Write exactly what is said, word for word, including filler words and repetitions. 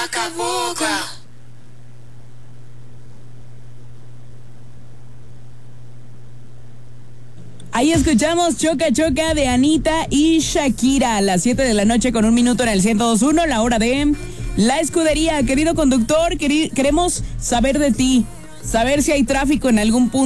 Ahí escuchamos Choca Choca de Anita y Shakira a las siete de la noche con un minuto en el ciento dos punto uno, la hora de La Escudería. Querido conductor, queri- queremos saber de ti, saber si hay tráfico en algún punto